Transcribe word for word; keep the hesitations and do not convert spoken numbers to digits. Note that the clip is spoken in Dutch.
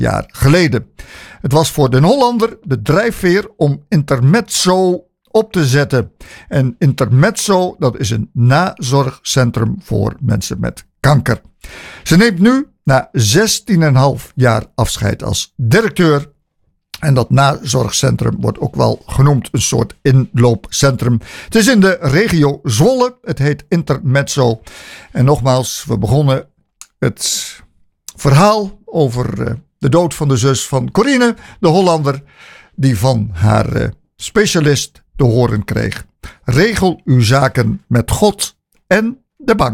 jaar geleden. Het was voor Den Hollander de drijfveer om Intermezzo op te zetten. En Intermezzo, dat is een nazorgcentrum voor mensen met kanker. Ze neemt nu na zestien komma vijf jaar afscheid als directeur. En dat nazorgcentrum wordt ook wel genoemd een soort inloopcentrum. Het is in de regio Zwolle. Het heet Intermezzo. En nogmaals, we begonnen het verhaal over de dood van de zus van Corine, de Hollander, die van haar specialist te horen kreeg: regel uw zaken met God en de bank.